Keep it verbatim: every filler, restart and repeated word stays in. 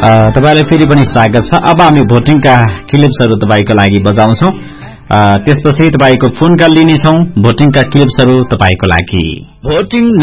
तपाईलाई फेरि पनि स्वागत छ। अब हामी भोटिङका क्लिप्सहरू तपाईको लागि बजाउँछौं। त्यसपछि तपाईको फोन कल लिनेछौं। भोटिङका क्लिप्सहरू तपाईको लागि। भोटिङ